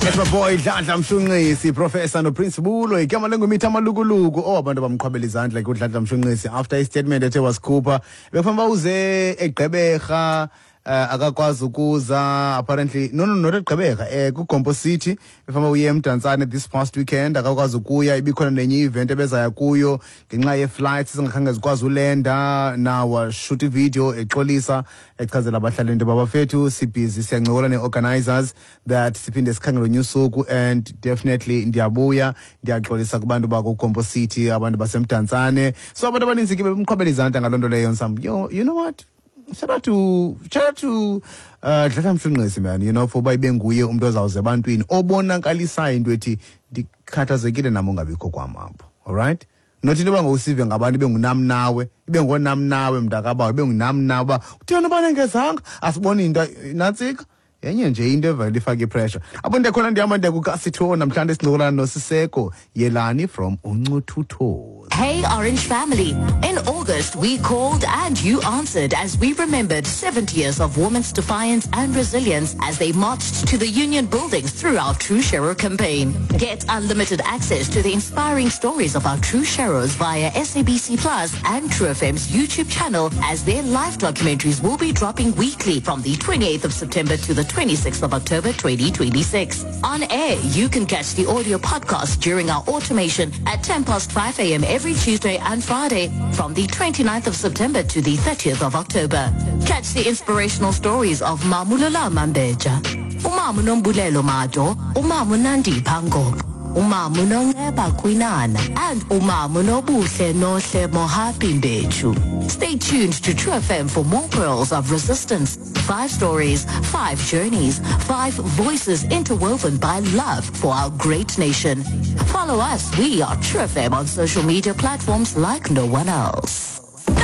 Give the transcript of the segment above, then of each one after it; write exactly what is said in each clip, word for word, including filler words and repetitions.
It's my boy Dladla Mshunqisi, Professor no Prince Bulo, igama lengumitha amalukuluku. Oh, abantu bamqhwabela izandla like uDladla Mshunqisi after a statement ethe wasikhupha. Befamba uze eGqeberha akakwazi ukuza apparently no no not eGqeberha eh ku Gompo City befamba uye eMdantsane this past weekend akakwazi ukuya ibikhona nenye event ebezaya kuyo ngenxa ye flights singakhange zikwazi ulenda nawa shoot video exolisa echazela abahlali into babafethu sibhizi siyancokola neorganizers that siphinde sikhangele nyusuku and definitely ndiyabuya ndiyaxolisa kubantu bako Gompo City abantu baseMdantsane so abantu abaninzi ke bemqhwabela izandla ngalonto leyo nsam yo you know what. Shout out to shout out to uh Dladla Mshunqisi man, you know, for bayibe nguye umuntu ozawuze ebantwini obonakalisayo into ethi ndikhathazekile nami ungabikho kwamapho. All right? Not into bangosive ngabantu bengunami nawe, ibe ngonami nawe mntakabawo, ibe ngunami nawe. Uthina bana ngezanga asibona into natsika. Yenye nje into evele ifake pressure. Abonde khona ndiyamande kuKasitho namhlanje sincokolana noSiseko Yelani from Uncuthuthos. Hey Orange family, in August we called and you answered as we remembered seventy years of women's defiance and resilience as they marched to the Union buildings through our True Shero campaign. Get unlimited access to the inspiring stories of our True Sheros via S A B C Plus and True F M's YouTube channel as their live documentaries will be dropping weekly from the twenty-eighth of September to the twenty-sixth of October twenty twenty-six. On air, you can catch the audio podcast during our automation at ten past five a m every Tuesday and Friday from the twenty-ninth of September to the thirtieth of October. Catch the inspirational stories of Mamulala Mambeja, Umamu Nombulelo Majo, Umamu Nandi Pango, Umamu Nongeba Kwinana, and Umamu Nobuhle Nohle Mohapi Mbechu. Stay tuned to True F M for more pearls of resistance. Five stories, five journeys, five voices interwoven by love for our great nation. Follow us, we are True F M on social media platforms like no one else.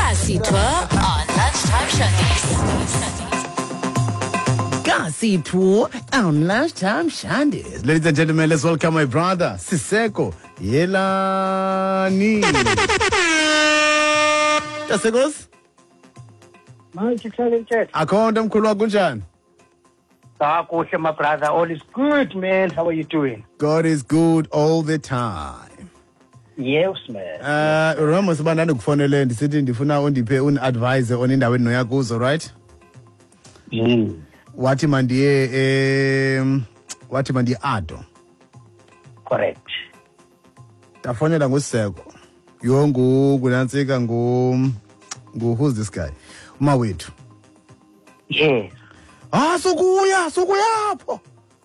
Kasitwa on Lunchtime Shandies. Kasitwa on Lunchtime Shandies. Ladies and gentlemen, let's welcome my brother, Siseko Yelani. Tasekos? Akhona mkhulu wakho kunjani? Kakuhle my brother, all is good man. How are you doing? God is good all the time. Yes man. Uh Ramo sibandane kufonele ndisithi ndifuna undiphe un advise on indaweni noya kuzo, right? Mm. Wathi mandiye eh wathi mandiye Ado. Correct. Tafonela nguseko. Yongu kunantsika ngo ngo who's this guy? Uma wethu. Yes. Ah sokuya sokuyapho.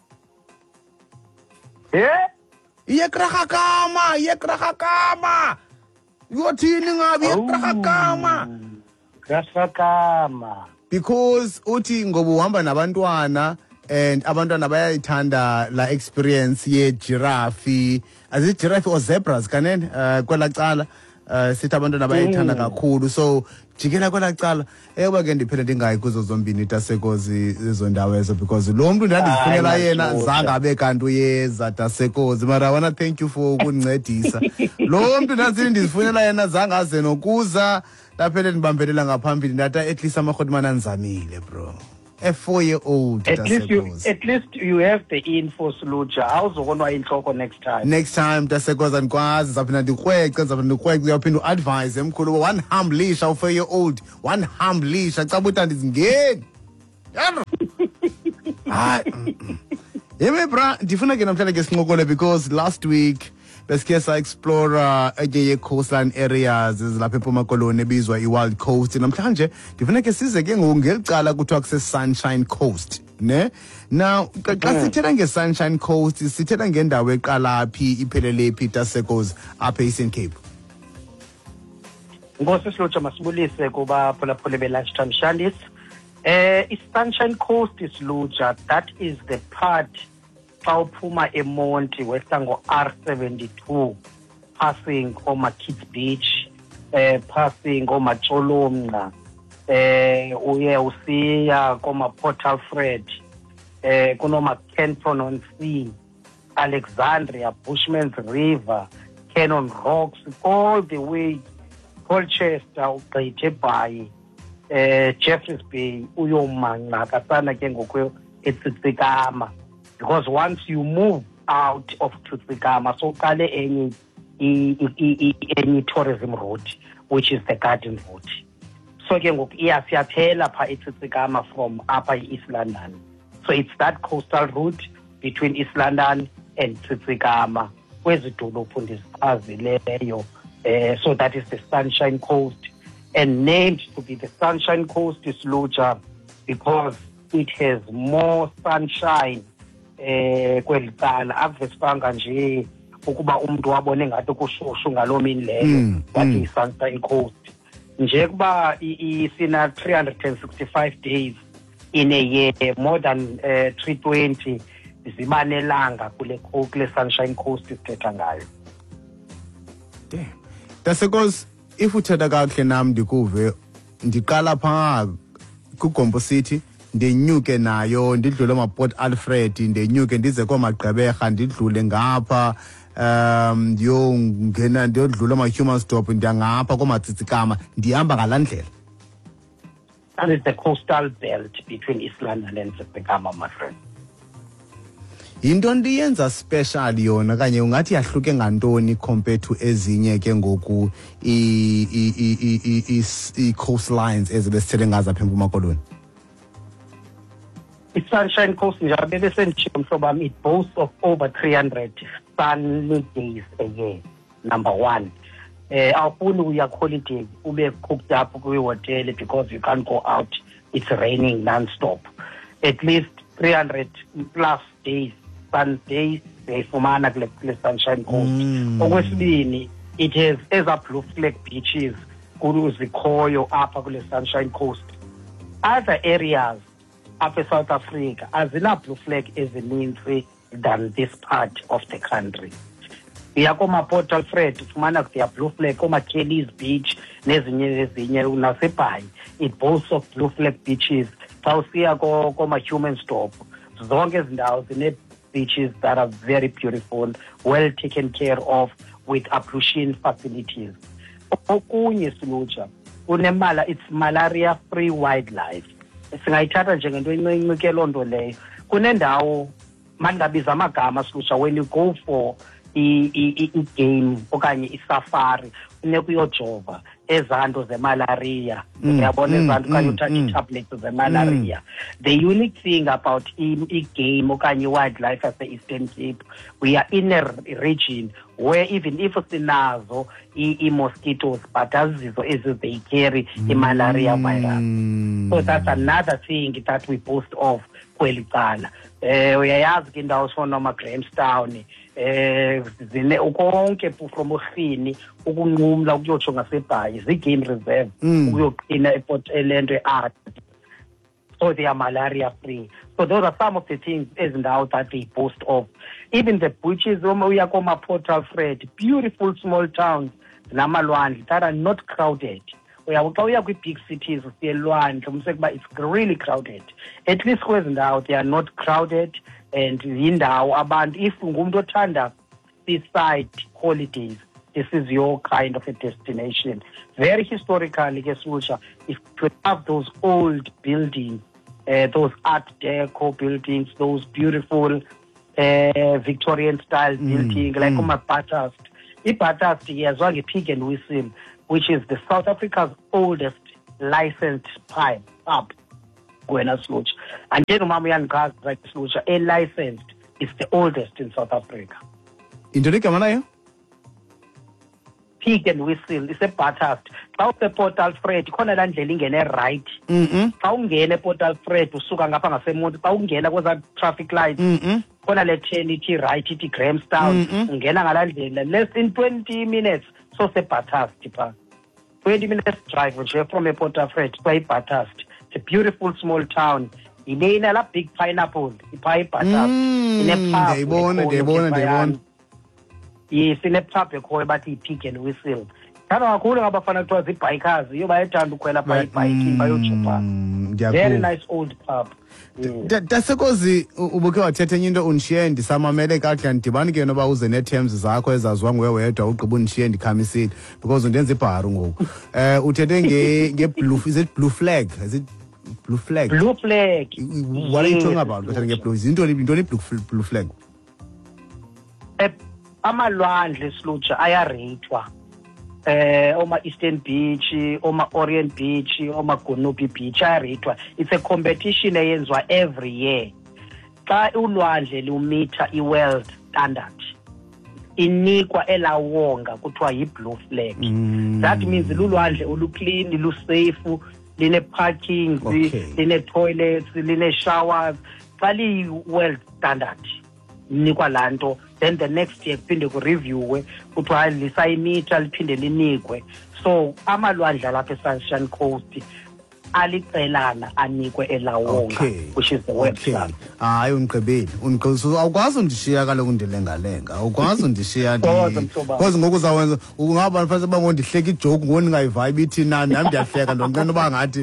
Yeah? Yekrahakama, yekrahakama. Yothini ngabe yekrahakama? Krahakama. Because uthi ngoba uhamba nabantwana and abantwana bayayithanda la experience ye giraffe. As it giraffe or zebras kanene uh, kwela cala uh, sithi abantwana bayayithanda kakhulu so jikela kwela cala eba ke ndiphele ndingayi kuzo zombini Tasekozi izo ndawo ezo because lo muntu ndandizifunela yena zanga abe kanti uyeza Tasekozi mara wana thank you for ukuncedisa lo muntu nansi ndizifunela yena zanga aze nokuza laphele ndibambelela ngaphambili ndata at least amakhotmana nzamile bro. A four-year-old. At least you, at least you have the info solution. Awuzokonwa inhloko next time. Next time Tasekoza ndikwazi zaphinda ndikweke zaphinda ndikweke uyaphinda advise emkhulu one humblisha u four-year-old one humblisha cabuta ndizingeni. Yaro. Hayi. Yeme bra ndifuna ke namhlanje ke sinqokole because last week besikhe sa explore ake coastline areas ezilapha eMpuma Koloni ebizwa iWild Coast namhlanje ndifuna ke size ke ngelicala kuthiwa kuse Sunshine Coast ne now xa sithetha nge Sunshine Coast sithetha ngendawo eqalaphi iphelelepi Tasekozi apha eSouthern Cape. Ngose silotsha masibulise kuba phulaphule be Lunchtime Shandies. Eh i Sunshine Coast is Lucha, that is the part Puma eMonti wesango R seventy-two passing Oma Kids Beach eh passing Oma Cholomna eh uye usiya koma Port Alfred eh kunoma Kenton on Sea, Alexandria, Bushman's River, Cannon Rocks, all the way Colchester ugqithe by eh Jeffreys Bay uyomanqa kasana ke ngokwe eTsikama because once you move out of Tsitsikama, so kale any any tourism route, which is the garden route. So ke ngoku iya siyaphela pha eTsitsikama from upper East London. So it's that coastal route between East London and Tsitsikama, kwezi dolophu ndizichazileyo. Uh, so that is the Sunshine Coast, and named to be the Sunshine Coast is Lucha because it has more sunshine kweli cala. Akuvesipanga nje ukuba umuntu wabone ngathi kushushu ngaloo mini leyo wathi i-Sunshine Coast. Nje kuba sina three hundred sixty-five days in a year, more than uh, three twenty ziba nelanga kule kule Sunshine Coast sithetha ngayo. Damn. That's because if uthetha kakuhle nami ndikuve ndiqala pha kuGompo City ndinyuke nayo ndidlule maPort Alfred ndinyuke ndize koMagqeberha ndidlule ngapha um ndiyongena ndiyodlula ama-Human Stop ndiyangapha komaTsitsikama ndihamba ngalandlela. That is the coastal belt between East London and Tsitsikama, my friend. Yinto ndiyenza special yona kanye ungathi yahluke ngantoni compared to ezinye ke ngoku i-coastlines ezibe sithethe ngazo apha eMpuma Koloni? I-Sunshine Coast njengoba besenditsho mhlobo wami, it boasts of over three hundred sunny days a year, number one. Uh, awufuni uya holiday ube cooked up kwi-hotel because you can't go out, it's raining non-stop. At least three hundred plus days, sun days, siyayifumana kule Sunshine Coast. Okwesibini, it has eza blue flag beaches zikhoyo apha kule Sunshine Coast. Other areas apha South Africa azina blue flag ezininzi than this part of the country. Uya komaPort Alfred ufumana kuya blue flag, komaKelly's Beach nezinye nezinye, naseBhayi it boasts of blue flag beaches. Xa usiya koma-Human Stop zonke izindawo zine beaches that are very beautiful, well taken care of with ablution facilities. Okunye Silutsha kunemala, it's malaria free wildlife. Singayithatha njengento incike loo nto leyo. Kunendawo mangabiza amagama Silutsha, when you go for i-game okanye i-safari funeka uyojova ezanto zemalaria, uyabona ezanto okanye uthatha ii-tablets zemalaria. The unique thing about i-game okanye i-wildlife yase-Eastern Cape, we are in a region where even if sinazo i-mosquitoes but azizo ezi they carry i-malaria virus. So that's another thing that we boast of kweli cala. Eh uyayazi ke indawo sifana noma-Grahamstown eh zine ukonke from uRhini ukunqumla ukuyotsho ngaseBhayi zi-game reserve ukuyoqina ePort Elento Art. So they are malaria free. So those are some of the things ezindawo that they boast of. Even the beaches uya komaPort Alfred, beautiful small towns namalwandle that are not crowded. Xa uya kwi-big cities usiyelwandle umsekuba it's really crowded. At least kwezindawo they are not crowded, and yindawo abantu, if ungumntu othanda seaside holidays, this is your kind of a destination. Very historically ke Silutsha, if you have those old buildings, uh, those art deco buildings, those beautiful uh, Victorian style mm, buildings, like mm. Bathurst. I-Bathurst yazwa nge-Pig and Whistle, which is the South Africa's oldest licensed pub. pub. Gwena Silutsha. And then umama uyandichaza like Silutsha, a licensed is the oldest in South Africa. Into igama layo? Pig and Whistle iseBathurst. Xa usePort Alfred khona laa ndlela ingene right. Xa ungena ePort Alfred usuka ngapha ngaseMonti, xa ungena kweza traffic lights khona le turn ithi right ithi Grahamstown, ungena ngalaa ndlela less in twenty minutes so seBathurst pha. twenty minutes drive nje from ePort Alfred to iBathurst. It's a beautiful small town. Inena la big pineapple ipha iBathurst. Ndiyayibona ndiyayibona ndiyayibona. Yes, ine-pub ekhoyo bathi i-Pig and Whistle. Thanda kakhulu ngabafana kuthiwa zii-bikers, iyo bayathanda ukhwela phaa ibhayiking bayojupha. Very nice old pub. Tasekozi ubukhe wathetha enye into undishiye ndisamamele kakuhle ndidibani ke noba uze nee-terms zakho ezaziwa nguwe wedwa ugqiba undishiye ndikhamisile because undenza ibharu ngoku. Um uthethe nge-blue, is it blue flag? Is it Blue flag. Blue flag. What are you talking about? Blue blue flag. Amalwandle Slucha ayareyithwa eh oma Eastern Beach, oma Orient Beach, oma Gunupi Beach ayareyithwa. It's a competition eyenzwa every year. Xa ulwandle lumitha i-world standard inikwa elawonga kuthiwa yi-blue flag. Mm. That means lulwandle oluclean, lusafe, line parking, Okay. line toilets, line showers. Xa liyi-world standard inikwa lanto, then the next year kuphinde kureviewe kuthiwa lisayimitha liphinde linikwe. So amalwandle lapha eSunshine Coast alicelana anikwe elawonga, Okay. which is the world Okay. standard. Hayi ungqibeli. Ungqoso awukwazi undishiya kaloku ndilengalenga. Awukwazi undishiya ndi. Thokoza, mhlobo. Because ngoku zawenza ungaba mfase bangondihleka ijoke ngoni ngayivibe ithi nani nami ndiyahleka ndonqena ba ngathi.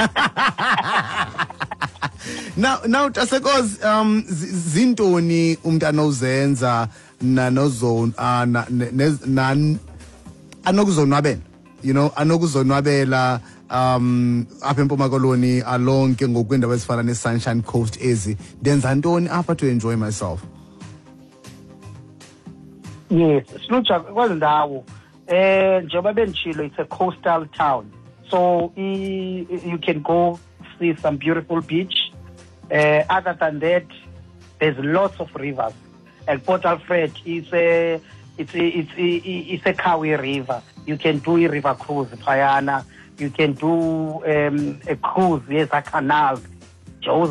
Now now Tasekos um zintoni umuntu anozenza na nozone ana nan anokuzonwabela, you know, anokuzonwabela um apha eMpuma Koloni alonke ngokwindawo ezifana neSunshine Coast ezi. Ndenza ntoni apha to enjoy myself? Yes, Slucha kwezi ndawo eh njengoba benditshilo, it's a coastal town, so I, you can go see some beautiful beach. Uh, other than that, there's lots of rivers. Like Port Alfred is a it's a, it's a, it's a Kawi river. You can do a river cruise, Payana. You can do um, a cruise, yes, a canal. You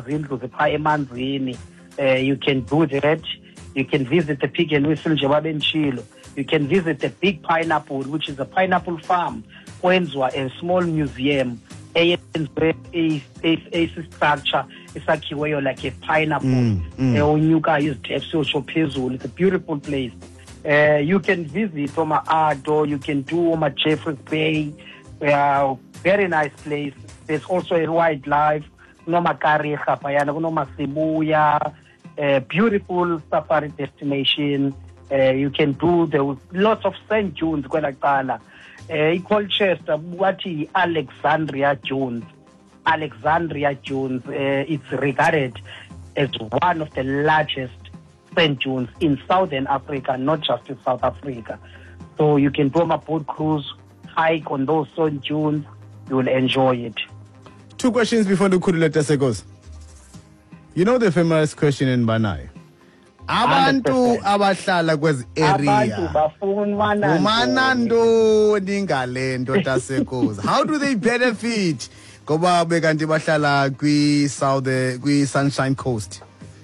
can do that. You can visit the Pig and Whistle Chilo. You can visit the Big Pineapple, which is a pineapple farm. Kwenzwa a small museum. A, a, a, a structure isakhiweyo like a pineapple. Mm, mm. It's a beautiful place. Uh, you can visit Oma Ado, you can do Oma Jeffreys Bay. Uh, very nice place. There's also a wildlife. Noma Kariha, Payana, Noma Sibuya. Uh, beautiful safari destination. Uh, you can do there was lots of sand dunes. Kwelakala. Uh, Colchester, what is Alexandria Dunes? Alexandria Dunes, uh, it's regarded as one of the largest sand dunes in Southern Africa, not just in South Africa. So you can do a boat cruise, hike on those sand dunes, you will enjoy it. Two questions before the Kudula Tasekos. You know the famous question in Banai. Abantu abahlala kwezi area umanando ningalento Tasekos. How do they benefit? Ngoba bekanti bahlala kwi South kwi Sunshine Coast.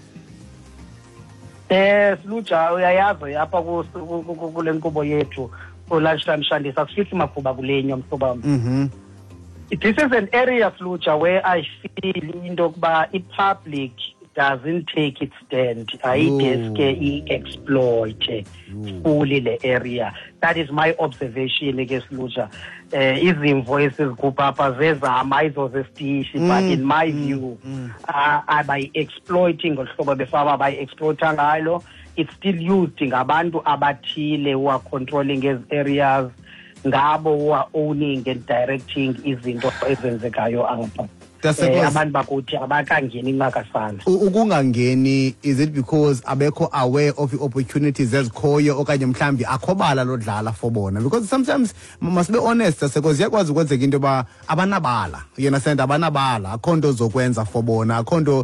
Eh Lucha uyayazi apha kule nkqubo yethu ku lunchtime Shandisa asifithi makhuba kulenyo mhlobo. Mhm. This is an area, Lucha, where I feel into kuba i-public doesn't take its stand. Ayideske exploit fully the area. That is my observation against Lucha. Izimvo esizikupapa zezama izo zestishi, but in my view, by exploiting ngohlobo befaba by exploiting ngalo, it's still used ngabantu abathile who are controlling these areas, ngabo who are owning and directing izinto ezenzekayo apha. Abantu bakuthi abakangeni incakasana. Ukungangeni, is it because abekho aware of the opportunities ezikhoyo okanye mhlambi akhobala lodlala for bona? Because sometimes must be honest, because yakwazi ukwenzeka into ba abanabala, you understand, abanabala akho nto zokwenza for bona, akho nto